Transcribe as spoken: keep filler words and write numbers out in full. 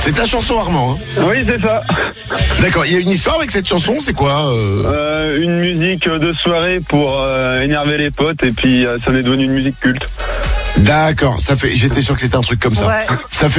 C'est ta chanson, Armand, hein? Oui, c'est ça. D'accord, il y a une histoire avec cette chanson, c'est quoi euh... Euh, Une musique de soirée pour euh, énerver les potes, et puis euh, ça en est devenu une musique culte. D'accord, ça fait. J'étais sûr que c'était un truc comme ça. Ouais. Ça fait